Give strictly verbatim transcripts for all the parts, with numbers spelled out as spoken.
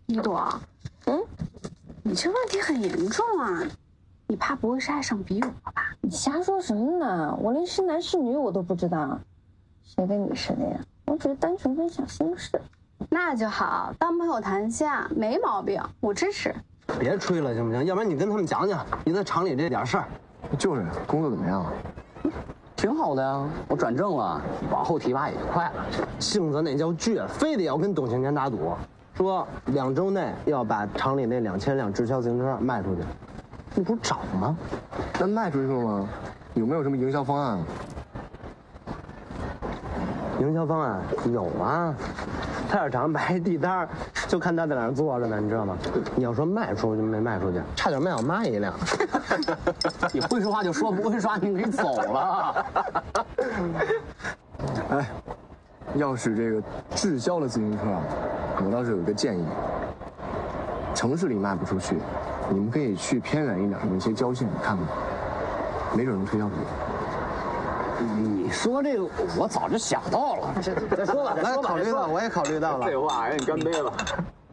一朵，嗯，你这问题很严重啊！你怕不会是爱上笔友了吧？ 你瞎说什么呢？我连是男是女我都不知道，谁跟你似的呀？我只是单纯分享心事。 那就好，当朋友谈心没毛病，我支持。 别吹了行不行？要不然你跟他们讲讲你在厂里这点事儿。 就是工作怎么样？ 挺好的呀，我转正了，往后提拔也快了。 性子那叫倔，非得要跟董庆年打赌，说两周内要把厂里那两千辆直销自行车卖出去。你不是涨吗？ 那卖出去了吗？有没有什么营销方案？ 营销方案有啊，菜市场摆地摊，就看他在那儿坐着呢，你知道吗？你要说卖出去没卖出去，差点没我妈一辆。 你会说话就说，不会说话你可以走了。 哎，要是这个滞销的自行车，我倒是有一个建议。城市里卖不出去，你们可以去偏远一点的那些郊县看看，没准能推销出去。 你说这个，我早就想到了。再说吧，再说吧。 考虑到，我也考虑到了。 废话，让你干杯吧。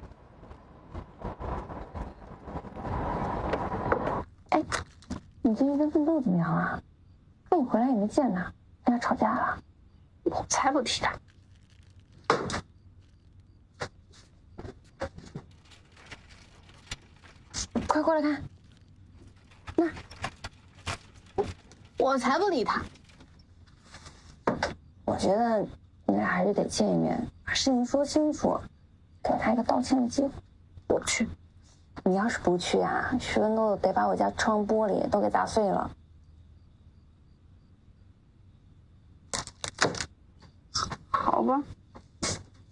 哎，你最近跟奋斗怎么样啊？跟我回来也没见他，跟他吵架了？ 我才不提他。 快过来看，那我才不理他。 我觉得你俩还是得见一面，把事情说清楚，给他一个道歉的机会。 我去。 你要是不去啊，徐文都得把我家窗玻璃都给砸碎了。 好吧。